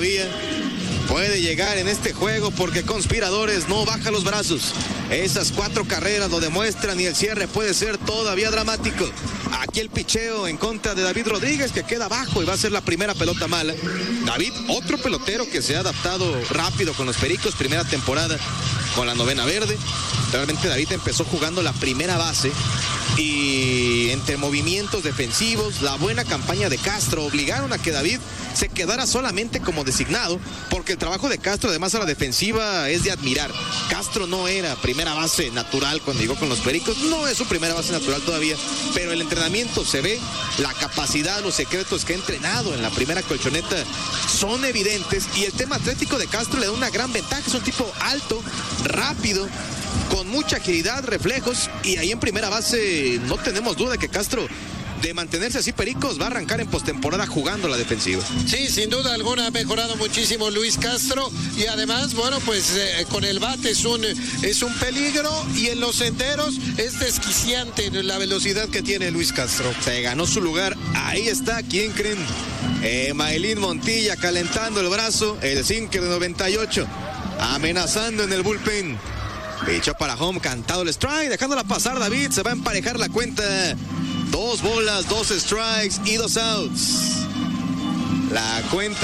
todavía puede llegar en este juego porque Conspiradores no baja los brazos. Esas 4 carreras lo demuestran y el cierre puede ser todavía dramático. Aquí el picheo en contra de David Rodríguez, que queda abajo y va a ser la primera pelota mala. David, otro pelotero que se ha adaptado rápido con los Pericos, primera temporada con la novena verde. Realmente David empezó jugando la primera base y entre movimientos defensivos, la buena campaña de Castro obligaron a que David se quedara solamente como designado, porque el trabajo de Castro además a la defensiva es de admirar. Castro no era primera base natural cuando llegó con los Pericos, no es su primera base natural todavía, pero el entrenamiento se ve, la capacidad, los secretos que ha entrenado en la primera colchoneta son evidentes y el tema atlético de Castro le da una gran ventaja. Es un tipo alto, rápido, con mucha agilidad, reflejos, y ahí en primera base no tenemos duda de que Castro, de mantenerse así Pericos, va a arrancar en postemporada jugando la defensiva. Sí, sin duda alguna ha mejorado muchísimo Luis Castro y además, bueno, pues con el bate es un peligro y en los senderos es desquiciante la velocidad que tiene Luis Castro. Se ganó su lugar, ahí está, ¿quién creen? Maylin Montilla calentando el brazo, el sinker de 98, amenazando en el bullpen. Pichó para home, cantado el strike, dejándola pasar David, se va a emparejar la cuenta. 2 bolas, 2 strikes y 2 outs. La cuenta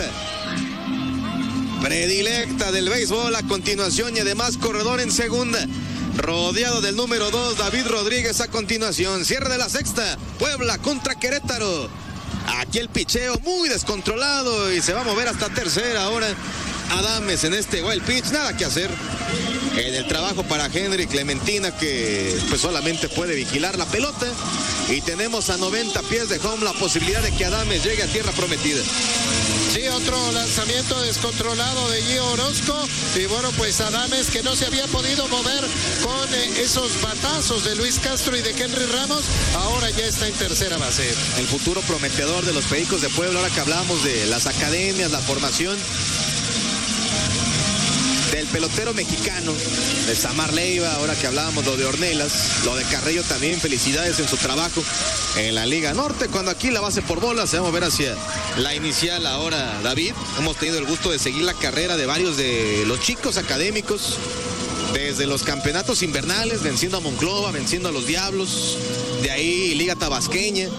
predilecta del béisbol a continuación y además corredor en segunda. Rodeado del número 2, David Rodríguez a continuación. Cierre de la sexta, Puebla contra Querétaro. Aquí el picheo muy descontrolado y se va a mover hasta tercera ahora. Adames en este wild pitch, nada que hacer. En el trabajo para Henry Clementina, que pues solamente puede vigilar la pelota. Y tenemos a 90 pies de home la posibilidad de que Adames llegue a tierra prometida. Sí, otro lanzamiento descontrolado de Gio Orozco. Y bueno, pues Adames, que no se había podido mover con esos batazos de Luis Castro y de Henry Ramos, ahora ya está en tercera base. El futuro prometedor de los Pericos de Puebla, ahora que hablamos de las academias, la formación del pelotero mexicano, de Samar Leiva, ahora que hablábamos lo de Ornelas, lo de Carrillo también, felicidades en su trabajo en la Liga Norte, cuando aquí la base por bolas se va a mover hacia la inicial ahora David. Hemos tenido el gusto de seguir la carrera de varios de los chicos académicos, desde los campeonatos invernales, venciendo a Monclova, venciendo a los Diablos, de ahí Liga Tabasqueña.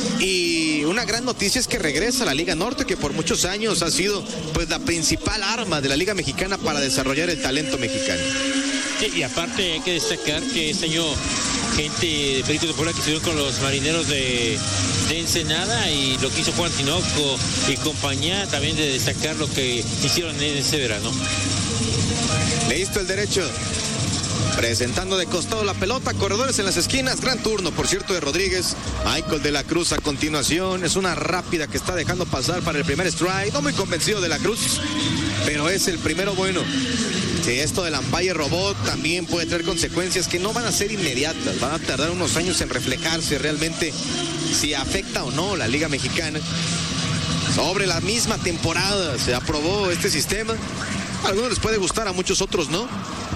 Y una gran noticia es que regresa a la Liga Norte, que por muchos años ha sido pues la principal arma de la Liga Mexicana para desarrollar el talento mexicano. Sí, y aparte hay que destacar que este año gente de Pericos de Puebla que estuvieron con los Marineros de Ensenada, y lo que hizo Juan Tinoco y compañía, también de destacar lo que hicieron en ese verano. Listo el derecho. Presentando de costado la pelota, corredores en las esquinas, gran turno, por cierto, de Rodríguez. Michael de la Cruz a continuación, es una rápida que está dejando pasar para el primer strike, no muy convencido de la Cruz, pero es el primero bueno. Sí, esto del umpire robot también puede traer consecuencias que no van a ser inmediatas, van a tardar unos años en reflejarse realmente si afecta o no la Liga Mexicana. Sobre la misma temporada se aprobó este sistema, a algunos les puede gustar, a muchos otros no.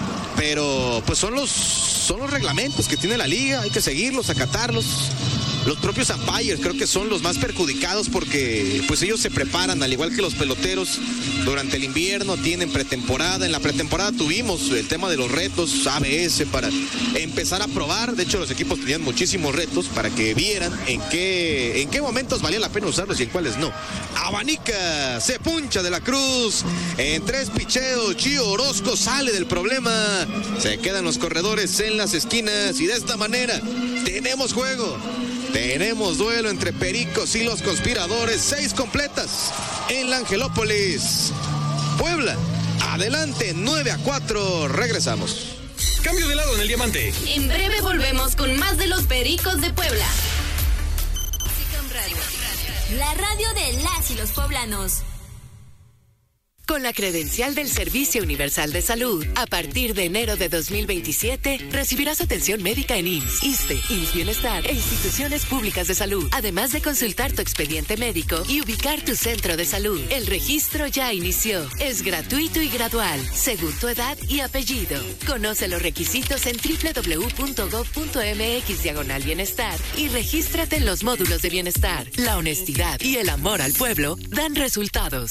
Pero pues son los reglamentos que tiene la liga, hay que seguirlos, acatarlos. Los propios umpires creo que son los más perjudicados porque pues ellos se preparan, al igual que los peloteros, durante el invierno, tienen pretemporada. En la pretemporada tuvimos el tema de los retos ABS para empezar a probar. De hecho, los equipos tenían muchísimos retos para que vieran en qué momentos valía la pena usarlos y en cuáles no. Abanica, se puncha de la Cruz, en 3 picheos, Gio Orozco sale del problema, se quedan los corredores en las esquinas y de esta manera tenemos juego. Tenemos duelo entre Pericos y los Conspiradores, 6 completas en la Angelópolis. Puebla, adelante, 9-4, regresamos. Cambio de lado en el diamante. En breve volvemos con más de los Pericos de Puebla. La radio de las y los poblanos. Con la credencial del Servicio Universal de Salud, a partir de enero de 2027, recibirás atención médica en IMSS, ISSSTE, IMSS Bienestar e instituciones públicas de salud, además de consultar tu expediente médico y ubicar tu centro de salud. El registro ya inició. Es gratuito y gradual, según tu edad y apellido. Conoce los requisitos en www.gov.mx/bienestar y regístrate en los módulos de bienestar. La honestidad y el amor al pueblo dan resultados.